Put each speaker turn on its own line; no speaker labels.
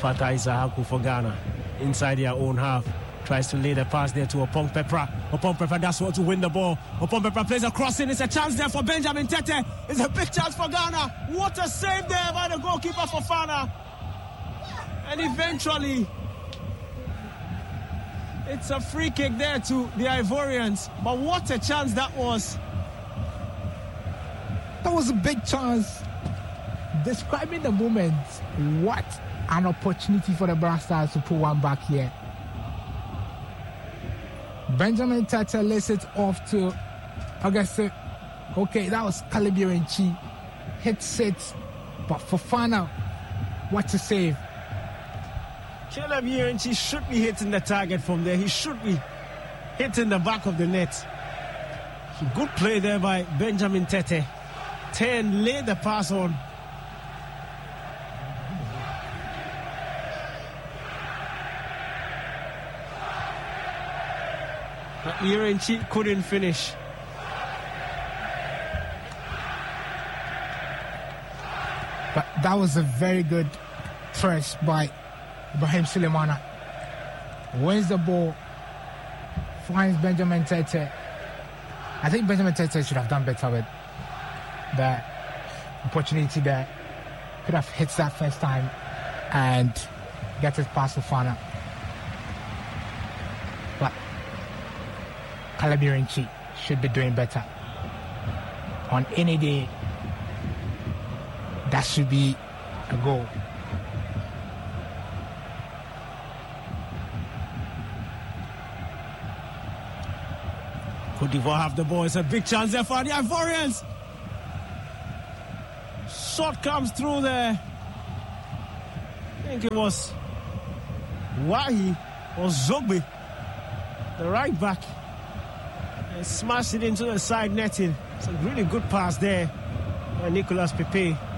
Fatah Issahaku for Ghana. Inside their own half. Tries to lay the pass there to Opong Pepra. Opong Pepra does what to win the ball. Opong Pepra plays a crossing. It's a chance there for Benjamin Tete. It's a big chance for Ghana. What a save there by the goalkeeper Fofana. And eventually, it's a free kick there to the Ivorians. But what a chance that was.
That was a big chance. Describing the moment, what an opportunity for the Black Stars to put one back here. Benjamin Tete lays it off to Auguste. Okay, that was Kalibirinchi. Hits it, but Fofana, what a save.
Kalibirinchi should be hitting the target from there. He should be hitting the back of the net. Good play there by Benjamin Tete. 10 laid the pass on. But Irenchi couldn't finish.
But that was a very good press by Ibrahim Sulemana. Wins the ball, finds Benjamin Tete. I think Benjamin Tete should have done better with the opportunity there. Could have hit that first time and get it past Fofana. But Kalabirinchi should be doing better. On any day, that should be a goal.
Cote d'Ivoire have the ball. It's a big chance there for the Ivorians. Shot comes through there. I think it was Wahi or Zogby, the right back, and smashed it into the side netting. It's a really good pass there by Nicolas Pepe.